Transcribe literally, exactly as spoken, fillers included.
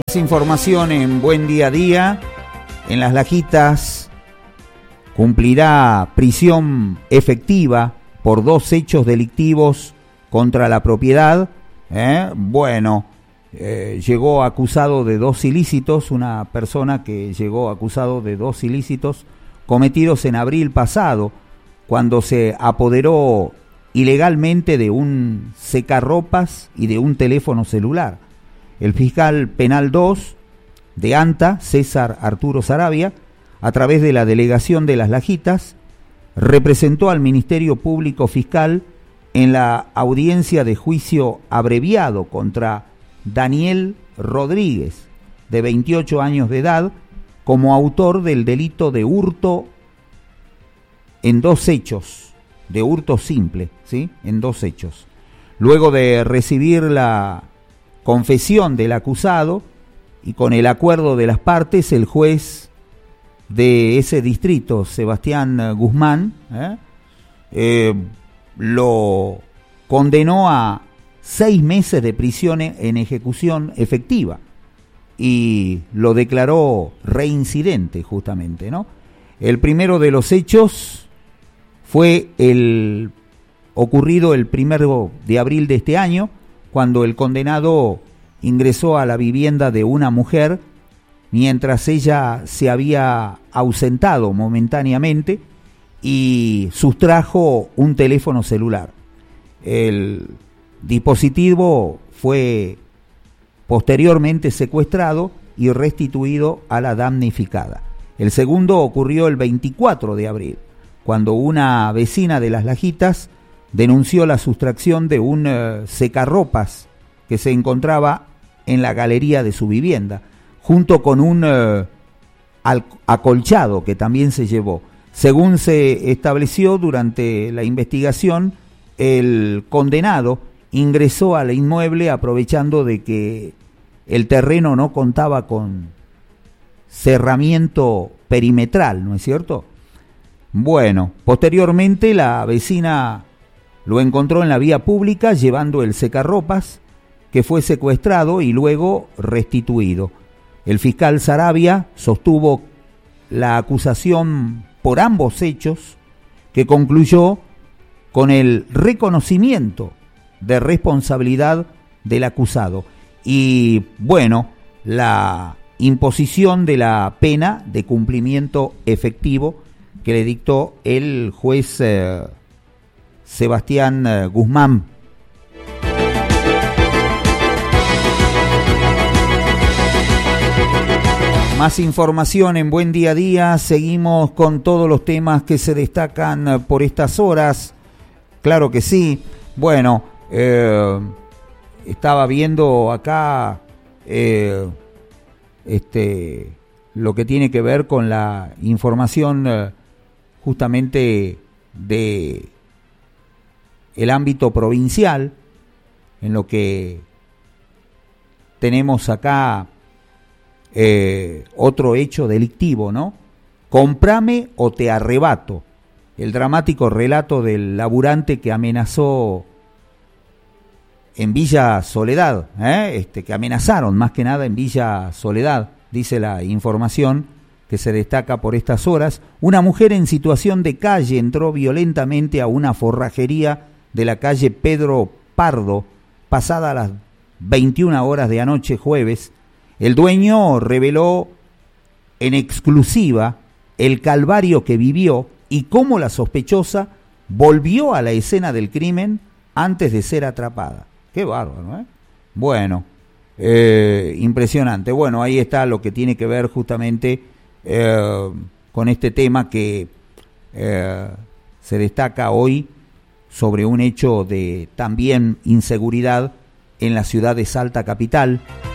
Información en Buen Día a Día. En Las Lajitas cumplirá prisión efectiva por dos hechos delictivos contra la propiedad. ¿Eh? Bueno, eh, llegó acusado de dos ilícitos, una persona que llegó acusado de dos ilícitos cometidos en abril pasado, cuando se apoderó ilegalmente de un secarropas y de un teléfono celular. El fiscal penal dos de ANTA, César Arturo Saravia, a través de la delegación de Las Lajitas, representó al Ministerio Público Fiscal en la audiencia de juicio abreviado contra Daniel Rodríguez, de veintiocho años de edad, como autor del delito de hurto en dos hechos, de hurto simple, ¿sí? En dos hechos. Luego de recibir la confesión del acusado y con el acuerdo de las partes, el juez de ese distrito, Sebastián Guzmán, ¿eh? Eh, lo condenó a seis meses de prisión en ejecución efectiva y lo declaró reincidente, justamente, ¿no? El primero de los hechos fue el ocurrido el primero de abril de este año, cuando el condenado ingresó a la vivienda de una mujer mientras ella se había ausentado momentáneamente y sustrajo un teléfono celular. El dispositivo fue posteriormente secuestrado y restituido a la damnificada. El segundo ocurrió el veinticuatro de abril, cuando una vecina de Las Lajitas denunció la sustracción de un uh, secarropas que se encontraba en la galería de su vivienda, junto con un uh, al- acolchado que también se llevó. Según se estableció durante la investigación, el condenado ingresó al inmueble aprovechando de que el terreno no contaba con cerramiento perimetral, ¿no es cierto? Bueno, posteriormente la vecina lo encontró en la vía pública llevando el secarropas, que fue secuestrado y luego restituido. El fiscal Saravia sostuvo la acusación por ambos hechos, que concluyó con el reconocimiento de responsabilidad del acusado y, bueno, la imposición de la pena de cumplimiento efectivo que le dictó el juez eh, Sebastián eh, Guzmán. Más información en Buen Día a Día. Seguimos con todos los temas que se destacan por estas horas. Claro que sí. Bueno, eh, estaba viendo acá eh, este, lo que tiene que ver con la información eh, justamente de el ámbito provincial, en lo que tenemos acá eh, otro hecho delictivo, ¿no? Comprame o te arrebato. El dramático relato del laburante que amenazó en Villa Soledad, ¿eh? este, que amenazaron más que nada en Villa Soledad, dice la información que se destaca por estas horas. Una mujer en situación de calle entró violentamente a una forrajería de la calle Pedro Pardo, pasada las veintiuna horas de anoche jueves. El dueño reveló en exclusiva el calvario que vivió y cómo la sospechosa volvió a la escena del crimen antes de ser atrapada. Qué bárbaro, ¿eh? Bueno, eh, impresionante. Bueno, ahí está lo que tiene que ver justamente eh, con este tema que eh, se destaca hoy sobre un hecho de también inseguridad en la ciudad de Salta capital.